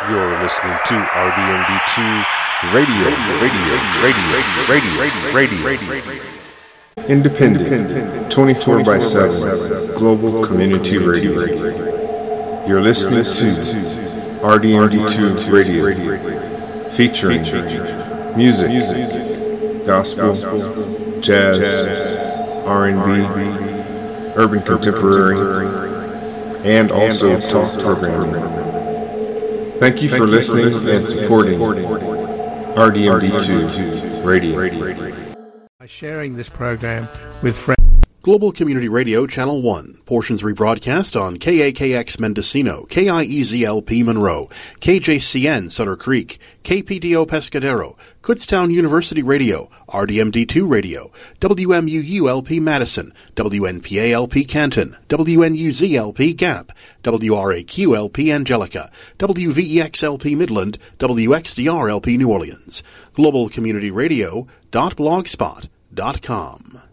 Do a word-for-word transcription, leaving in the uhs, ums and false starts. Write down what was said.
You're listening to R D M D two Radio, Radio, Radio, Radio, Radio, Radio, Radio. Independent, twenty-four by seven, Global Community Radio. You're listening to R D M D two Radio, featuring music, gospel, jazz, R and B, urban contemporary, and also talk programming. Thank you for listening and supporting R D M D two Radio. By sharing this program with friends. Global Community Radio, Channel one. Portions rebroadcast on K A K X Mendocino, K I E Z L P Monroe, K J C N Sutter Creek, K P D O Pescadero, Kutztown University Radio, R D M D two Radio, W M U U L P Madison, W N P A L P Canton, W N U Z L P Gap, W R A Q L P Angelica, W V E X L P Midland, W X D R L P New Orleans. Global Community Radio dot blogspot dot com.